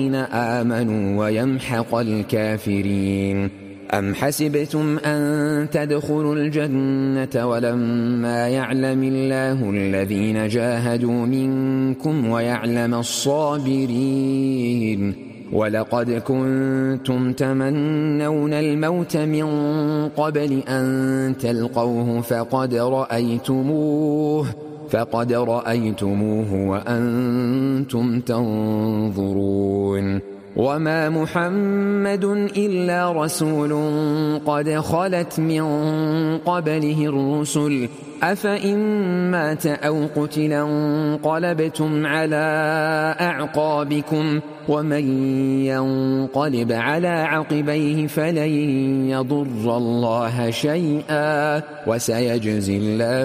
آمنوا ويمحق الكافرين. أم حسبتم أن تدخلوا الجنة ولما يعلم الله الذين جاهدوا منكم ويعلم الصابرين؟ ولقد كنتم تمنون الموت من قبل أن تلقوه فقد رأيتموه وأنتم تنظرون. وما محمد إلا رسول قد خلت من قبله الرسل أفإن مات أو قتل انقلبتم على أعقابكم ومن ينقلب على عقبيه فلن يضر الله شيئا وسيجزي الله